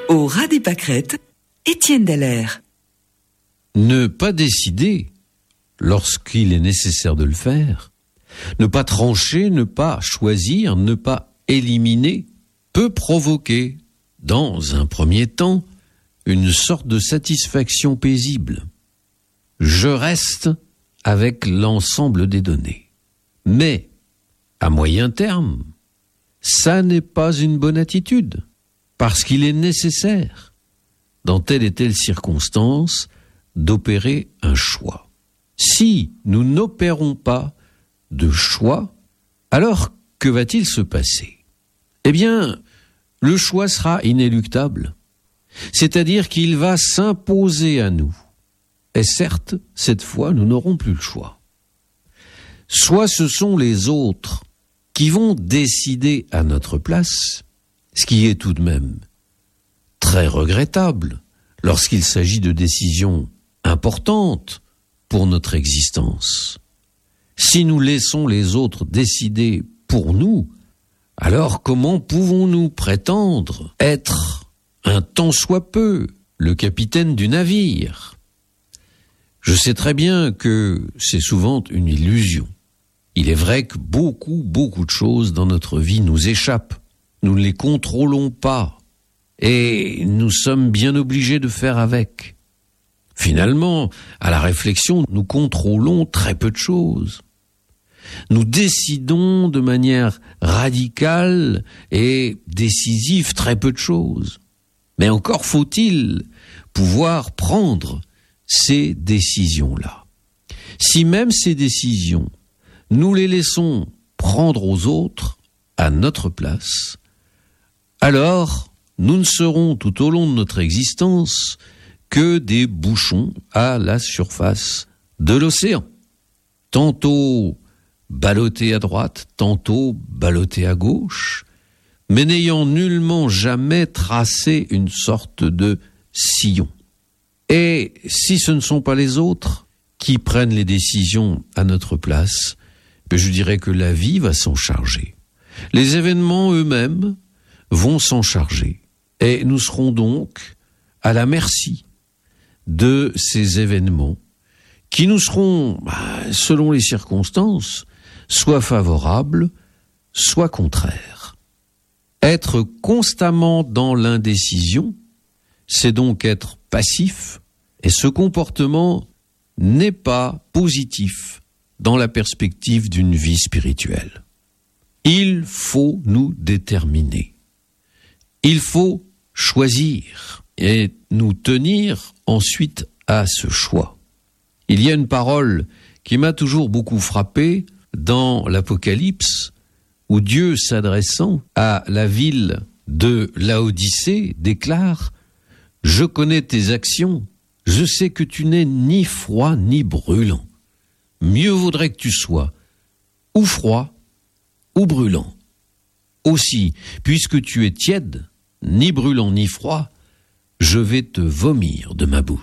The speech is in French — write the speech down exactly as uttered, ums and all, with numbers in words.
Au ras des pâquerettes, Étienne Dallaire. Ne pas décider lorsqu'il est nécessaire de le faire, ne pas trancher, ne pas choisir, ne pas éliminer, peut provoquer, dans un premier temps, une sorte de satisfaction paisible. Je reste avec l'ensemble des données. Mais, à moyen terme, ça n'est pas une bonne attitude, parce qu'il est nécessaire, dans telle et telle circonstance, d'opérer un choix. Si nous n'opérons pas de choix, alors que va-t-il se passer? Eh bien, le choix sera inéluctable. C'est-à-dire qu'il va s'imposer à nous. Et certes, cette fois, nous n'aurons plus le choix. Soit ce sont les autres qui vont décider à notre place, ce qui est tout de même très regrettable lorsqu'il s'agit de décisions importantes pour notre existence. Si nous laissons les autres décider pour nous, alors comment pouvons-nous prétendre être, un tant soit peu, le capitaine du navire? Je sais très bien que c'est souvent une illusion. Il est vrai que beaucoup, beaucoup de choses dans notre vie nous échappent. Nous ne les contrôlons pas. Et nous sommes bien obligés de faire avec. Finalement, à la réflexion, nous contrôlons très peu de choses. Nous décidons de manière radicale et décisive très peu de choses. Mais encore faut-il pouvoir prendre ces décisions-là. Si même ces décisions, nous les laissons prendre aux autres à notre place, alors nous ne serons tout au long de notre existence que des bouchons à la surface de l'océan. Tantôt ballottés à droite, tantôt ballottés à gauche, mais n'ayant nullement jamais tracé une sorte de sillon. Et si ce ne sont pas les autres qui prennent les décisions à notre place, ben je dirais que la vie va s'en charger. Les événements eux-mêmes vont s'en charger. Et nous serons donc à la merci de ces événements qui nous seront, selon les circonstances, soit favorables, soit contraires. Être constamment dans l'indécision, c'est donc être passif, et ce comportement n'est pas positif dans la perspective d'une vie spirituelle. Il faut nous déterminer. Il faut choisir et nous tenir ensuite à ce choix. Il y a une parole qui m'a toujours beaucoup frappé dans l'Apocalypse, où Dieu, s'adressant à la ville de Laodicée, déclare « Je connais tes actions, je sais que tu n'es ni froid ni brûlant. Mieux vaudrait que tu sois ou froid ou brûlant. Aussi, puisque tu es tiède, ni brûlant ni froid, je vais te vomir de ma bouche. »